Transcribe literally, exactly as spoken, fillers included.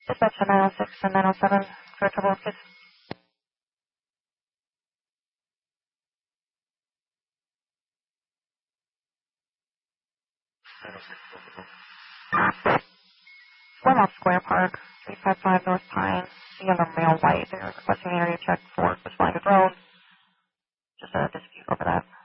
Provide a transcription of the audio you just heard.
Dispatch to nine oh six and nine oh seven for trouble with kids. Square Square Park, three five five North Pine. The other male white. They're requesting area check for responding to drone. Just a dispute over that.